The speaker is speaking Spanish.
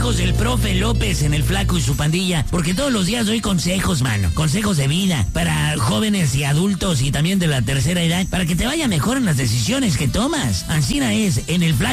consejos del profe López en El Flaco y su pandilla, porque todos los días doy consejos, mano. Consejos de vida para jóvenes y adultos y también de la tercera edad, para que te vaya mejor en las decisiones que tomas. Ancina es en El Flaco